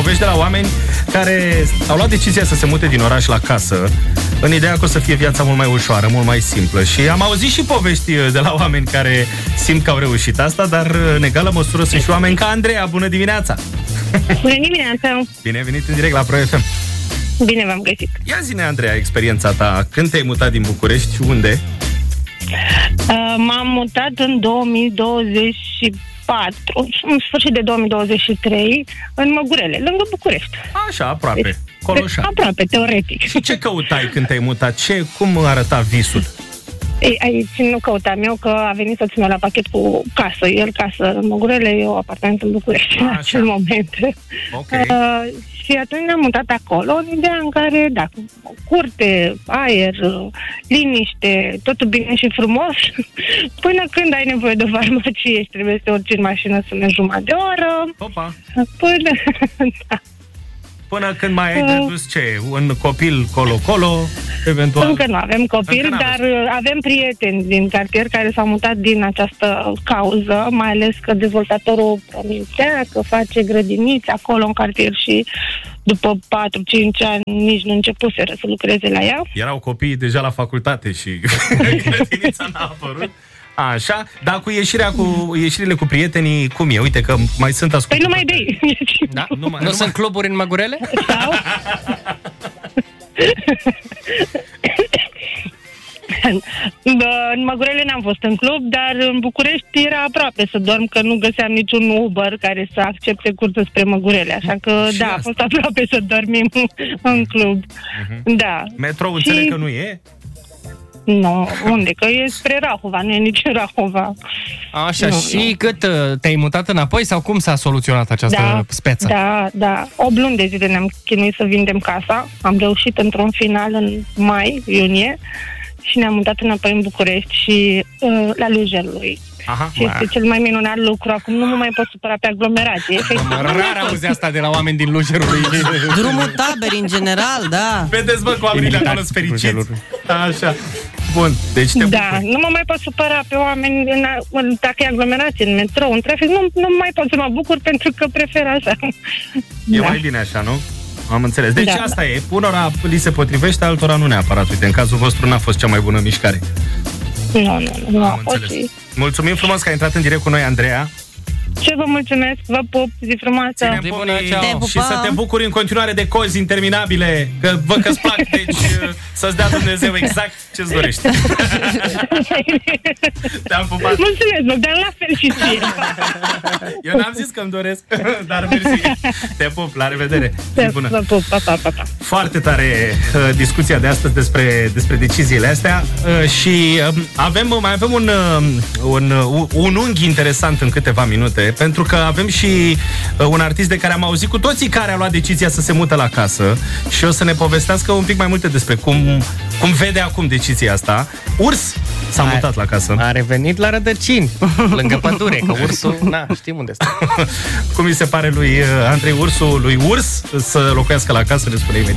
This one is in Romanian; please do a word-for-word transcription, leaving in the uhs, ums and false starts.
povești de la oameni care au luat decizia să se mute din oraș la casă, în ideea că o să fie viața mult mai ușoară, mult mai simplă. Și am auzit și povești de la oameni care simt că au reușit asta, dar în egală măsură sunt și oameni ca Andreea. Bună dimineața! Bună dimineața! Bine ai venit în direct la Pro F M. Bine v-am găsit. Ia zi-ne, Andreea, experiența ta. Când te-ai mutat din București și unde? Uh, m-am mutat în două mii douăzeci și patru, în sfârșit de două mii douăzeci și trei, în Măgurele, lângă București. Așa, aproape. Deci, Coloșa. Aproape, teoretic. Și ce căutai când te-ai mutat? Ce, cum arăta visul? Ei, aici nu căutam eu, că a venit soțul meu la pachet cu casă. El casă în Măgurele, eu apartament în București. Așa. În acel moment. Okay. Uh, și atunci ne-am mutat acolo, în ideea în care, da, curte, aer, liniște, totul bine și frumos, până când ai nevoie de farmacie și trebuie să te urci în mașină să mergi jumătate de oră. Opa! Până... da. Până când mai ai de dus ce? Un copil colo-colo, eventual? Încă nu avem copil, dar avem prieteni din cartier care s-au mutat din această cauză, mai ales că dezvoltatorul promitea că face grădiniți acolo în cartier și după patru cinci ani nici nu începuseră să lucreze la ea. Erau copiii deja la facultate și grădinița n-a apărut. Așa, dar cu ieșirea cu ieșirile cu prietenii, cum e? Uite că mai sunt ascultători. Păi nu mai bei. Da? Nu, mai, nu, nu sunt mai... cluburi în Măgurele? Sau? În Măgurele n-am fost în club, dar în București era aproape să dorm, că nu găseam niciun Uber care să accepte cursul spre Măgurele, așa că și da, asta. a fost aproape să dormim în club. Uh-huh. Da. Metrou, și... înțeleg că nu e? Nu, unde? Că e spre Rahova, nu e nici în Rahova. Așa, nu, și nu. cât te-ai mutat înapoi sau cum s-a soluționat această da, speță? Da, da. O lună de zile ne-am chinuit să vindem casa. Am reușit într-un final în mai, iunie, și ne-am mutat înapoi în București și uh, la Lujerului. Aha, și este cel mai minunat lucru. Acum nu mă mai pot supăra pe aglomerație. Rar auzi asta de la oameni din Lujerului. Drumul taberi, în general, da. Vedeți, bă, cu oamenii acolo fericiți. Așa. Bun, deci te Da, bucuri. nu mă mai pot supăra pe oameni în, în, dacă e aglomerație, în metrou, în trafic. Nu, nu mai pot să mă bucur pentru că prefer așa. E da. mai bine așa, nu? Am înțeles. Deci da, asta da. e. Unora li se potrivește, altora nu neapărat. Uite, în cazul vostru n-a fost cea mai bună mișcare. Nu, nu, nu. nu Am înțeles. Și... Mulțumim frumos că ai intrat în direct cu noi, Andreea. Ce vă mulțumesc, vă pup, zi frumoasă. Ține bună, și să te bucuri în continuare de cozi interminabile, că văd că-ți plac, deci să-ți dea Dumnezeu exact ce-ți dorești. Te-am pupat. Mulțumesc, Bogdan, la fel și ție. Eu n-am zis că-mi doresc, dar mersi. Te pup, la revedere. Te vă pup, pa, pa, pa, pa. Foarte tare uh, discuția de astăzi despre, despre deciziile astea uh, și uh, avem, mai avem un, uh, un, uh, un unghi interesant în câteva minute, pentru că avem și uh, un artist de care am auzit cu toții care a luat decizia să se mute la casă și o să ne povestească un pic mai multe despre cum, cum vede acum decizia asta. Urs s-a a, mutat la casă. A revenit la rădăcini, lângă pădure, că ursul, na, știm unde stă. Cum mi se pare lui uh, Andrei Ursu, lui Urs, să locuiască la casă, ne spune imediat.